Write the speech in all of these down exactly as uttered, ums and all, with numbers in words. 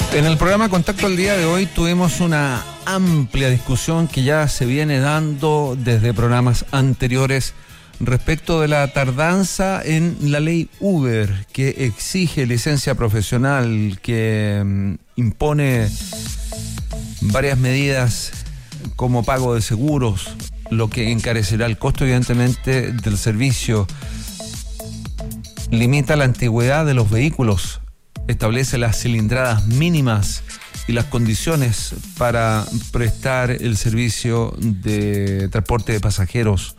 En el programa Contacto al Día de hoy tuvimos una amplia discusión que ya se viene dando desde programas anteriores respecto de la tardanza en la ley Uber, que exige licencia profesional, que um, impone varias medidas como pago de seguros, lo que encarecerá el costo evidentemente del servicio, limita la antigüedad de los vehículos, establece las cilindradas mínimas y las condiciones para prestar el servicio de transporte de pasajeros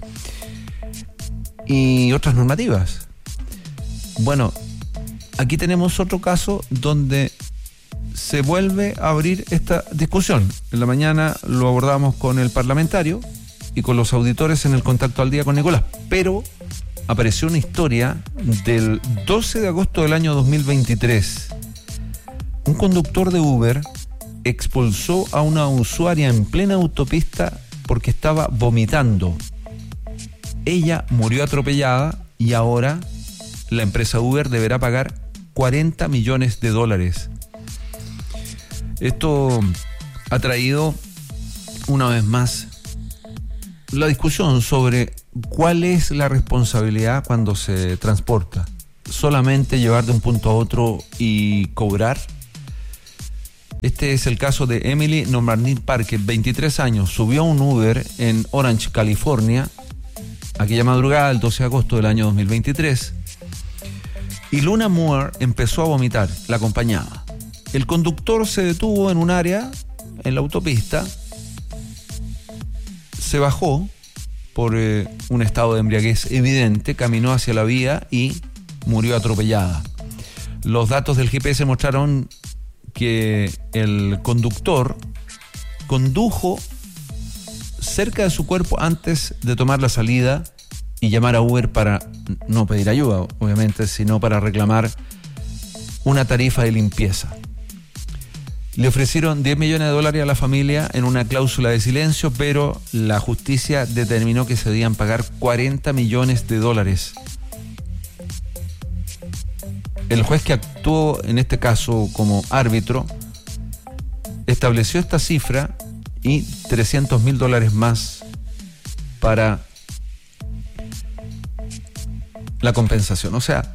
y otras normativas. Bueno, aquí tenemos otro caso donde se vuelve a abrir esta discusión. En la mañana lo abordamos con el parlamentario y con los auditores en el Contacto al Día con Nicolás, pero apareció una historia del doce de agosto del año dos mil veintitrés. Un conductor de Uber expulsó a una usuaria en plena autopista porque estaba vomitando. Ella murió atropellada y ahora la empresa Uber deberá pagar cuarenta millones de dólares. Esto ha traído una vez más la discusión sobre cuál es la responsabilidad cuando se transporta. ¿Solamente llevar de un punto a otro y cobrar? Este es el caso de Emily Nomarnit Parker, veintitrés años, subió a un Uber en Orange, California, aquella madrugada del doce de agosto del año dos mil veintitrés, y Luna Moore empezó a vomitar, la acompañaba. El conductor se detuvo en un área, en la autopista, se bajó por eh, un estado de embriaguez evidente, caminó hacia la vía y murió atropellada. Los datos del G P S mostraron que el conductor condujo cerca de su cuerpo antes de tomar la salida y llamar a Uber para no pedir ayuda, obviamente, sino para reclamar una tarifa de limpieza. Le ofrecieron diez millones de dólares a la familia en una cláusula de silencio, pero la justicia determinó que se debían pagar cuarenta millones de dólares. El juez que actuó en este caso como árbitro estableció esta cifra y trescientos mil dólares más para la compensación. O sea,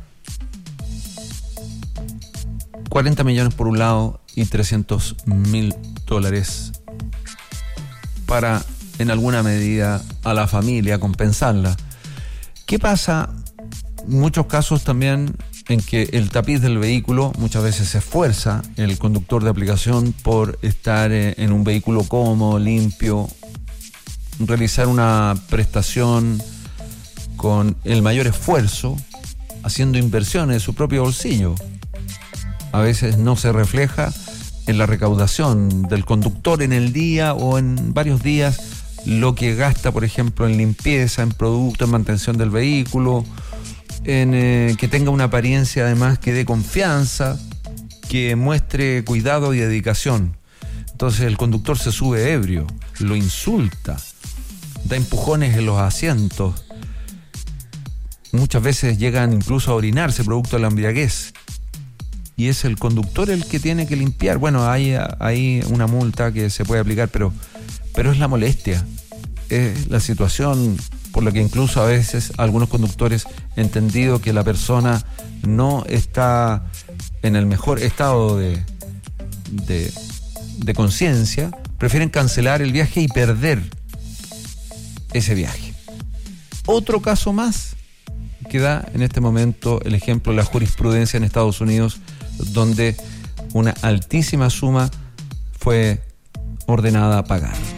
cuarenta millones por un lado y trescientos mil dólares para, en alguna medida, a la familia, compensarla. ¿Qué pasa? En muchos casos también en que el tapiz del vehículo muchas veces se esfuerza el conductor de aplicación por estar en un vehículo cómodo, limpio, realizar una prestación con el mayor esfuerzo, haciendo inversiones de su propio bolsillo. A veces no se refleja en la recaudación del conductor en el día o en varios días lo que gasta, por ejemplo, en limpieza, en producto, en mantención del vehículo, en eh, que tenga una apariencia además que dé confianza, que muestre cuidado y dedicación. Entonces el conductor se sube ebrio, lo insulta, da empujones en los asientos, muchas veces llegan incluso a orinarse producto de la embriaguez. Y es el conductor el que tiene que limpiar. Bueno, hay, hay una multa que se puede aplicar, pero, pero es la molestia, es la situación por la que incluso a veces algunos conductores, entendido que la persona no está en el mejor estado de, de, de conciencia, prefieren cancelar el viaje y perder ese viaje. Otro caso más que da en este momento el ejemplo de la jurisprudencia en Estados Unidos, donde una altísima suma fue ordenada a pagar.